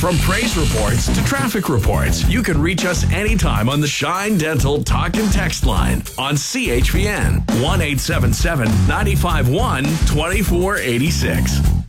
From praise reports to traffic reports, you can reach us anytime on the Shine Dental Talk and Text line on CHPN 1-877-951-2486.